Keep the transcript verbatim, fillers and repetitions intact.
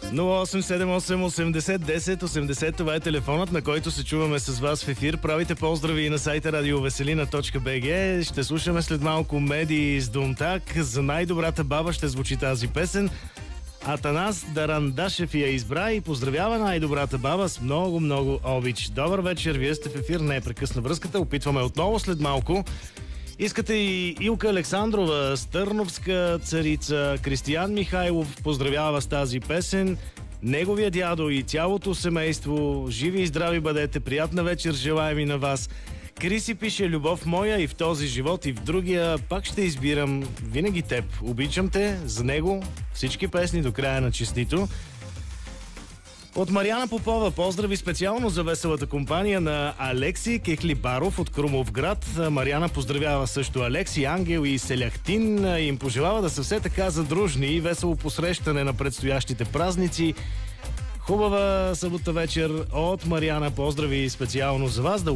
нула осем седем осем осемдесет десет осемдесет, това е телефонът, на който се чуваме с вас в ефир. Правите поздрави и на сайта радиовеселина точка би джи. Ще слушаме след малко Меди с Дунтак. За най-добрата баба ще звучи тази песен. Атанас Дарандашев я избра и поздравява най-добрата баба с много-много обич. Добър вечер, вие сте в ефир, не е прекъсна връзката. Опитваме отново след малко. Искате и Илка Александрова, Стърновска царица, Кристиян Михайлов поздравява с тази песен. Неговия дядо и цялото семейство. Живи и здрави бъдете, приятна вечер желаем и на вас. Криси пише: любов моя и в този живот и в другия, пак ще избирам винаги теб. Обичам те, за него всички песни до края на честито. От Мариана Попова поздрави специално за веселата компания на Алекси Кехлибаров от Крумовград. Мариана поздравява също Алекси, Ангел и Селяхтин. Им пожелава да са все така задружни и весело посрещане на предстоящите празници. Хубава събота вечер от Мариана. Поздрави специално за вас. Да